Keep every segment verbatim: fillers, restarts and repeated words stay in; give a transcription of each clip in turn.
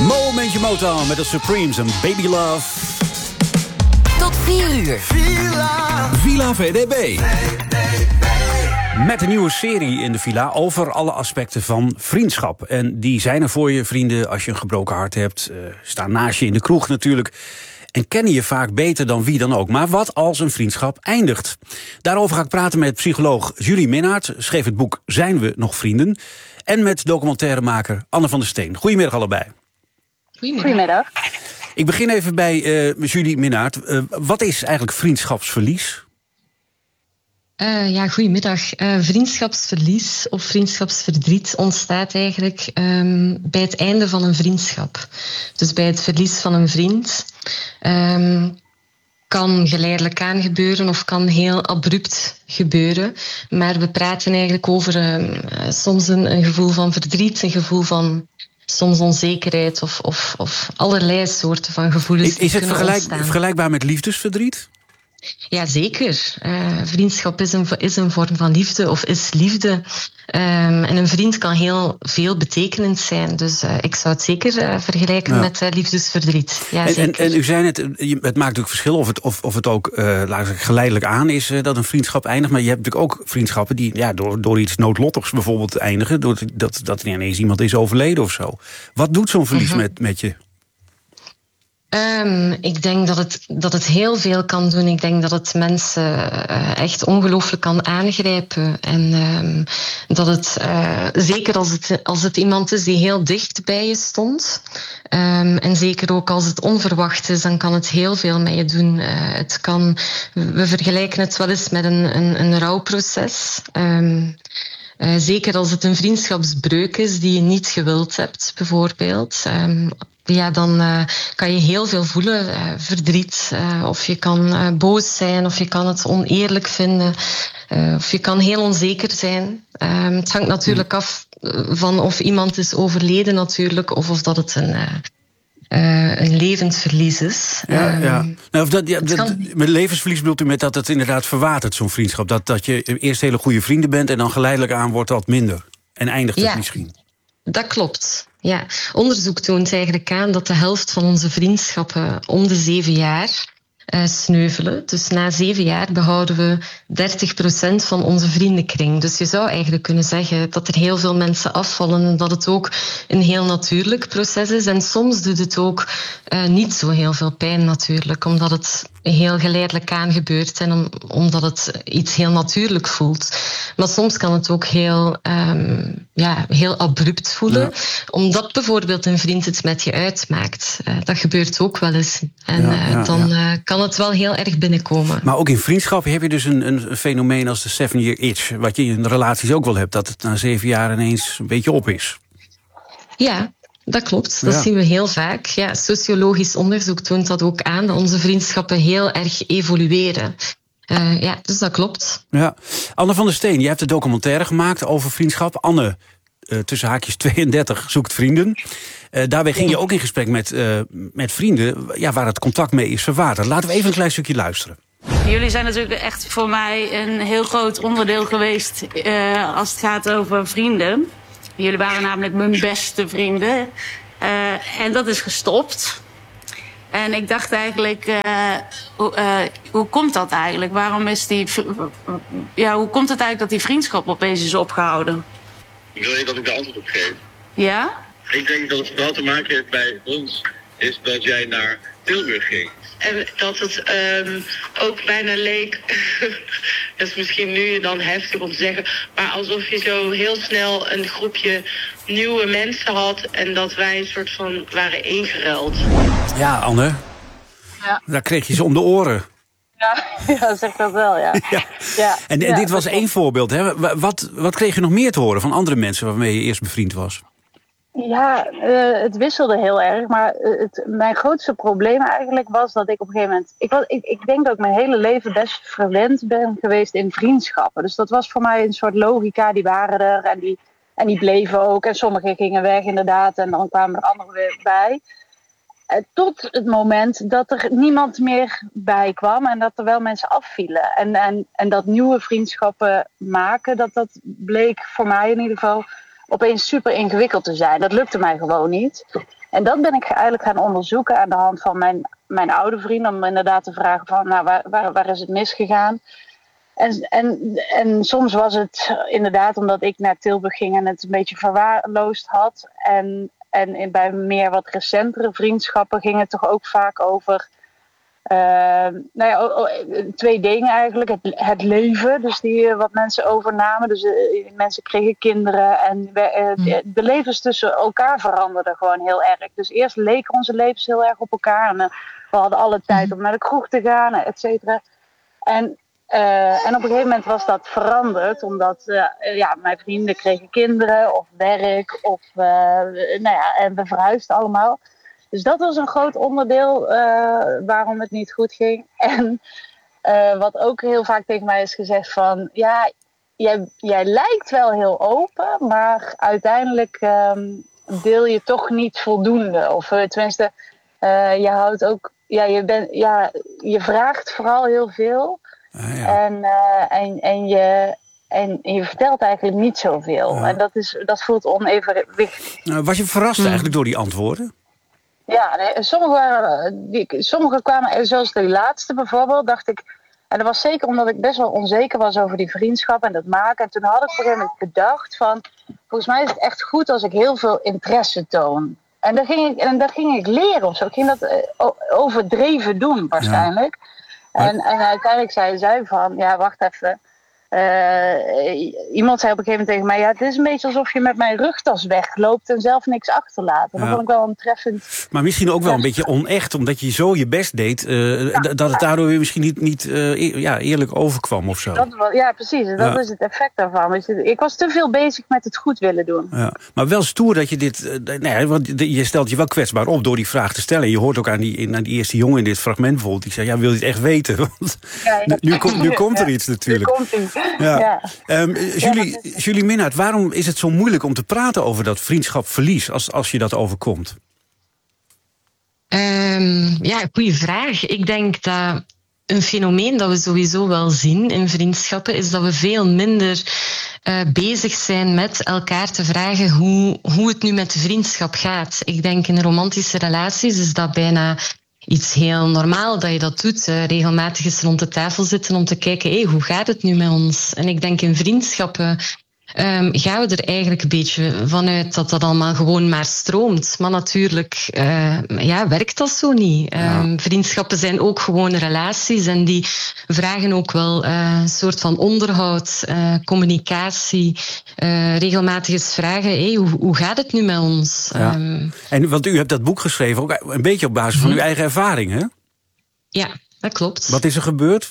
Momentje Motown met de Supremes en Baby Love. Tot vier uur. Villa, Villa V D B. Met een nieuwe serie in de Villa over alle aspecten van vriendschap. En die zijn er voor je, vrienden, als je een gebroken hart hebt. Uh, staan naast je in de kroeg natuurlijk. En kennen je vaak beter dan wie dan ook. Maar wat als een vriendschap eindigt? Daarover ga ik praten met psycholoog Julie Minnaert. Schreef het boek Zijn we nog vrienden? En met documentairemaker Anne van der Steen. Goedemiddag allebei. Goedemiddag. Goedemiddag. Ik begin even bij uh, Julie Minnaert. Uh, wat is eigenlijk vriendschapsverlies? Uh, ja, goedemiddag. Uh, vriendschapsverlies of vriendschapsverdriet ontstaat eigenlijk um, bij het einde van een vriendschap. Dus bij het verlies van een vriend. Um, kan geleidelijk aan gebeuren of kan heel abrupt gebeuren. Maar we praten eigenlijk over uh, soms een, een gevoel van verdriet, een gevoel van soms onzekerheid of, of, of allerlei soorten van gevoelens. Is, is het vergelijk, vergelijkbaar met liefdesverdriet? Ja, zeker. Uh, vriendschap is een, is een vorm van liefde of is liefde. Um, en een vriend kan heel veel betekenend zijn. Dus uh, ik zou het zeker uh, vergelijken ja. met uh, liefdesverdriet. Ja, en, en, en u zei net, het maakt natuurlijk verschil of het, of, of het ook uh, laat ik zeggen, geleidelijk aan is uh, dat een vriendschap eindigt. Maar je hebt natuurlijk ook vriendschappen die ja, door, door iets noodlottigs bijvoorbeeld eindigen. Door dat, dat er ineens iemand is overleden of zo. Wat doet zo'n verlies uh-huh. met, met je? Um, ik denk dat het, dat het heel veel kan doen. Ik denk dat het mensen uh, echt ongelooflijk kan aangrijpen. En um, dat het, uh, zeker als het, als het iemand is die heel dicht bij je stond. Um, en zeker ook als het onverwacht is, dan kan het heel veel met je doen. Uh, het kan, we vergelijken het wel eens met een, een, een rouwproces. Um, Uh, zeker als het een vriendschapsbreuk is die je niet gewild hebt, bijvoorbeeld. Um, ja, dan uh, kan je heel veel voelen. Uh, verdriet, uh, of je kan uh, boos zijn, of je kan het oneerlijk vinden. Uh, of je kan heel onzeker zijn. Um, het hangt natuurlijk af van of iemand is overleden natuurlijk, of of dat het een... Uh, Uh, een levend verlies is. Ja, um, ja. Nou, of dat, ja dat, kan... Met levensverlies bedoelt u met dat het inderdaad verwatert, zo'n vriendschap. Dat, dat je eerst hele goede vrienden bent en dan geleidelijk aan wordt dat minder. En eindigt het ja, misschien. Dat klopt. Ja. Onderzoek toont eigenlijk aan dat de helft van onze vriendschappen om de zeven jaar Uh, sneuvelen. Dus na zeven jaar behouden we dertig procent van onze vriendenkring. Dus je zou eigenlijk kunnen zeggen dat er heel veel mensen afvallen en dat het ook een heel natuurlijk proces is. En soms doet het ook uh, niet zo heel veel pijn natuurlijk, omdat het heel geleidelijk aan gebeurt en om, omdat het iets heel natuurlijk voelt. Maar soms kan het ook heel, um, ja, heel abrupt voelen, ja. omdat bijvoorbeeld een vriend het met je uitmaakt. Uh, dat gebeurt ook wel eens. En ja, ja, uh, dan ja. uh, kan het wel heel erg binnenkomen. Maar ook in vriendschap heb je dus een, een fenomeen als de seven-year itch, wat je in relaties ook wel hebt, dat het na zeven jaar ineens een beetje op is. Ja, dat klopt. Dat ja. zien we heel vaak. Ja, sociologisch onderzoek toont dat ook aan, dat onze vriendschappen heel erg evolueren. Uh, ja, dus dat klopt. Ja. Anne van der Steen, jij hebt een documentaire gemaakt over vriendschap. Anne, uh, tussen haakjes tweeëndertig, zoekt vrienden. Uh, daarbij ging je ook in gesprek met, uh, met vrienden, ja, waar het contact mee is verwaterd. Laten we even een klein stukje luisteren. Jullie zijn natuurlijk echt voor mij een heel groot onderdeel geweest uh, als het gaat over vrienden. Jullie waren namelijk mijn beste vrienden. Uh, en dat is gestopt. En ik dacht eigenlijk, uh, hoe, uh, hoe komt dat eigenlijk? Waarom is die, ja, hoe komt het eigenlijk dat die vriendschap opeens is opgehouden? Wil je dat ik de antwoord op geef? Ja? Ik denk dat het vooral te maken heeft bij ons, is dat jij naar Tilburg ging. En dat het um, ook bijna leek, dat is misschien nu dan heftig om te zeggen, maar alsof je zo heel snel een groepje nieuwe mensen had en dat wij een soort van waren ingeruild. Ja, Anne, ja. Daar kreeg je ze om de oren. Ja, ja, zeg dat wel, ja. ja. ja. En, en ja, dit was één voorbeeld, hè? Wat, wat kreeg je nog meer te horen van andere mensen waarmee je eerst bevriend was? Ja, uh, het wisselde heel erg. Maar het, mijn grootste probleem eigenlijk was dat ik op een gegeven moment... Ik, was, ik, ik denk dat ik mijn hele leven best verwend ben geweest in vriendschappen. Dus dat was voor mij een soort logica. Die waren er en die, en die bleven ook. En sommigen gingen weg inderdaad. En dan kwamen er anderen weer bij. Uh, tot het moment dat er niemand meer bij kwam. En dat er wel mensen afvielen. En, en, en dat nieuwe vriendschappen maken, dat, dat bleek voor mij in ieder geval opeens super ingewikkeld te zijn. Dat lukte mij gewoon niet. En dat ben ik eigenlijk gaan onderzoeken aan de hand van mijn, mijn oude vrienden. Om inderdaad te vragen van, nou, waar, waar, waar is het misgegaan? En, en, en soms was het inderdaad omdat ik naar Tilburg ging en het een beetje verwaarloosd had. En, en in, bij meer wat recentere vriendschappen ging het toch ook vaak over... Uh, nou ja, oh, oh, twee dingen eigenlijk. Het, het leven, dus die uh, wat mensen overnamen. Dus uh, mensen kregen kinderen en we, uh, de, de levens tussen elkaar veranderden gewoon heel erg. Dus eerst leken onze levens heel erg op elkaar. En uh, we hadden alle tijd om naar de kroeg te gaan, et cetera. En, uh, en op een gegeven moment was dat veranderd, omdat uh, ja, mijn vrienden kregen kinderen of werk of uh, nou ja, en we verhuisden allemaal. Dus dat was een groot onderdeel uh, waarom het niet goed ging. En uh, wat ook heel vaak tegen mij is gezegd van... ja, jij, jij lijkt wel heel open, maar uiteindelijk um, deel je toch niet voldoende. Of uh, tenminste, uh, je houdt ook... Ja, je, ben, ja, je vraagt vooral heel veel. Ah, ja. en, uh, en, en, je, en je vertelt eigenlijk niet zoveel. Ja. En dat, is, dat voelt onevenwichtig. Nou, was je verrast hmm. eigenlijk door die antwoorden? Ja, nee, sommige, waren, die, sommige kwamen, zoals die laatste bijvoorbeeld, dacht ik... En dat was zeker omdat ik best wel onzeker was over die vriendschap en dat maken. En toen had ik op een gegeven moment bedacht van... Volgens mij is het echt goed als ik heel veel interesse toon. En dat ging ik, en dat ging ik leren of zo. Ik ging dat uh, overdreven doen waarschijnlijk. Ja. En, en uiteindelijk zei zij van, ja, wacht even... Uh, iemand zei op een gegeven moment tegen mij... ja, het is een beetje alsof je met mijn rugtas wegloopt... en zelf niks achterlaat. En dat ja. vond ik wel een treffend... Maar misschien ook wel een beetje onecht... omdat je zo je best deed... Uh, ja, dat het daardoor weer misschien niet, niet uh, eer, ja, eerlijk overkwam of zo. Dat, ja, precies. Dat ja. is het effect daarvan. Dus ik was te veel bezig met het goed willen doen. Ja. Maar wel stoer dat je dit... Uh, nee, nou want je stelt je wel kwetsbaar op door die vraag te stellen. Je hoort ook aan die, aan die eerste jongen in dit fragment bijvoorbeeld... die zei, ja, wil je het echt weten? Want ja, ja. nu, nu, nu komt er iets natuurlijk. Nu komt iets. Ja. Ja. Um, Julie, ja, Julie Minnaert, waarom is het zo moeilijk om te praten over dat vriendschapverlies als, als je dat overkomt? Um, ja, goede vraag. Ik denk dat een fenomeen dat we sowieso wel zien in vriendschappen is dat we veel minder uh, bezig zijn met elkaar te vragen hoe, hoe het nu met de vriendschap gaat. Ik denk in romantische relaties is dat bijna... iets heel normaal dat je dat doet. Uh, regelmatig eens rond de tafel zitten om te kijken, hey, hoe gaat het nu met ons? En ik denk in vriendschappen um, gaan we er eigenlijk een beetje vanuit dat dat allemaal gewoon maar stroomt. Maar natuurlijk uh, ja, werkt dat zo niet. Ja. Um, vriendschappen zijn ook gewoon relaties en die vragen ook wel uh, een soort van onderhoud, uh, communicatie, uh, regelmatig eens vragen, hey, hoe, hoe gaat het nu met ons? Ja. Um, en want u hebt dat boek geschreven ook een beetje op basis van hm. uw eigen ervaring, hè? Ja, dat klopt. Wat is er gebeurd?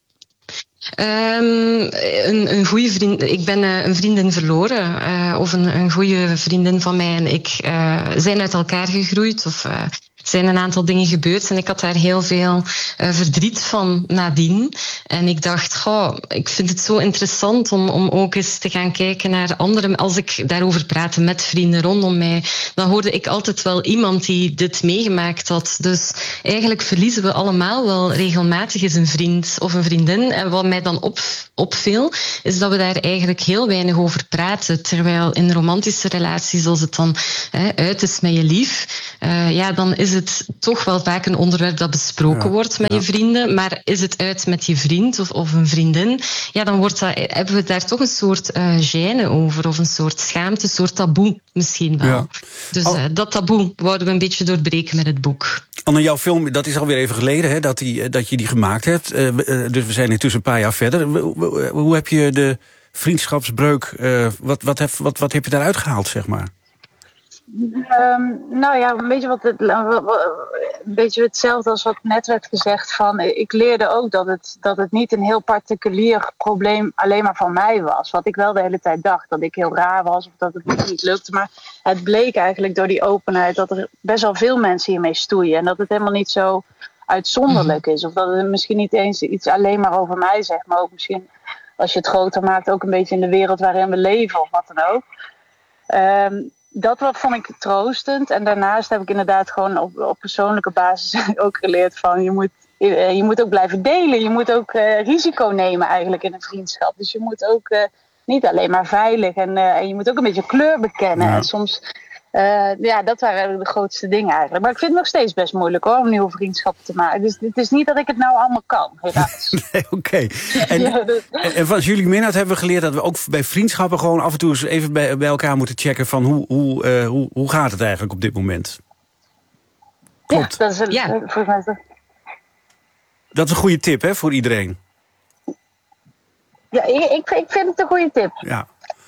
Um, een, een goede vriend. Ik ben uh, een vriendin verloren. Uh, of een, een goede vriendin van mij en ik uh, zijn uit elkaar gegroeid. Of uh, zijn een aantal dingen gebeurd. En ik had daar heel veel uh, verdriet van nadien. En ik dacht, goh, ik vind het zo interessant om, om ook eens te gaan kijken naar anderen. Als ik daarover praatte met vrienden rondom mij, dan hoorde ik altijd wel iemand die dit meegemaakt had. Dus eigenlijk verliezen we allemaal wel regelmatig eens een vriend of een vriendin. En wat mij dan op, opviel, is dat we daar eigenlijk heel weinig over praten. Terwijl in romantische relaties, als het dan hè, uit is met je lief, uh, ja, dan is het toch wel vaak een onderwerp dat besproken ja, wordt met ja. je vrienden. Maar is het uit met je vriend of, of een vriendin, ja, dan wordt dat, hebben we daar toch een soort uh, gêne over. Of een soort schaamte, een soort taboe misschien wel. Ja. Dus uh, dat taboe wouden we een beetje doorbreken met het boek. Anne, jouw film, dat is alweer even geleden hè, dat, die, dat je die gemaakt hebt. Uh, dus we zijn intussen een paar jaar verder. Hoe, hoe heb je de vriendschapsbreuk, uh, wat, wat, heb, wat, wat heb je daaruit gehaald, zeg maar? Um, nou ja, een beetje, wat het, een beetje hetzelfde als wat net werd gezegd. Van, ik leerde ook dat het, dat het niet een heel particulier probleem alleen maar van mij was. Wat ik wel de hele tijd dacht, dat ik heel raar was of dat het me niet lukte. Maar het bleek eigenlijk door die openheid dat er best wel veel mensen hiermee stoeien. En dat het helemaal niet zo uitzonderlijk is. Of dat het misschien niet eens iets alleen maar over mij zegt. Maar ook misschien, als je het groter maakt, ook een beetje in de wereld waarin we leven of wat dan ook. Um, Dat wat vond ik troostend. En daarnaast heb ik inderdaad gewoon op, op persoonlijke basis ook geleerd van... Je moet, je moet ook blijven delen. Je moet ook uh, risico nemen eigenlijk in een vriendschap. Dus je moet ook uh, niet alleen maar veilig. En, uh, en je moet ook een beetje kleur bekennen. Ja. En soms Uh, ja, dat waren eigenlijk de grootste dingen eigenlijk. Maar ik vind het nog steeds best moeilijk hoor, om nieuwe vriendschappen te maken. Dus het is niet dat ik het nou allemaal kan, helaas. Nee, oké. Okay. En, ja, dat... en van Julie Minnaert hebben we geleerd dat we ook bij vriendschappen gewoon af en toe eens even bij, bij elkaar moeten checken van hoe, hoe, uh, hoe, hoe gaat het eigenlijk op dit moment? Klopt. Ja, dat is een, ja. volgens mij is dat... dat is een goede tip, hè, voor iedereen. Ja, ik, ik, ik vind het een goede tip. Ja.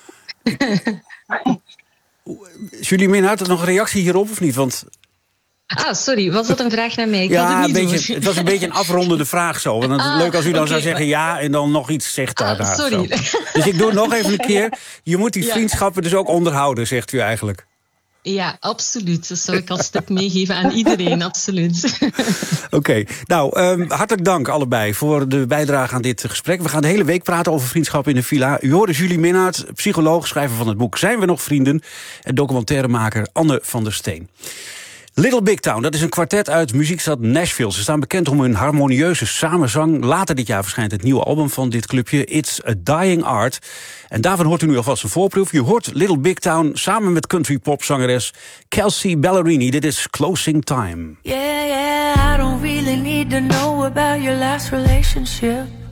Julie Minnaert, nog een reactie hierop of niet? Want... Ah, sorry, was dat een vraag naar mij? Ik ja, had het, niet een beetje, het was een beetje een afrondende vraag zo. Want het is ah, leuk als u dan okay, zou zeggen ja en dan nog iets zegt daar. Ah, sorry. Zo. Dus ik doe het nog even een keer. Je moet die vriendschappen dus ook onderhouden, zegt u eigenlijk. Ja, absoluut. Dat zou ik als tip meegeven aan iedereen, absoluut. Oké, okay. nou, um, hartelijk dank allebei voor de bijdrage aan dit gesprek. We gaan de hele week praten over vriendschap in de villa. U hoorde Julie Minnaert, psycholoog, schrijver van het boek Zijn we nog vrienden? En documentairemaker Anne van der Steen. Little Big Town, dat is een kwartet uit muziekstad Nashville. Ze staan bekend om hun harmonieuze samenzang. Later dit jaar verschijnt het nieuwe album van dit clubje, It's a Dying Art. En daarvan hoort u nu alvast een voorproef. Je hoort Little Big Town samen met country popzangeres Kelsea Ballerini. Dit is Closing Time. Yeah, yeah, I don't really need to know about your last relationship.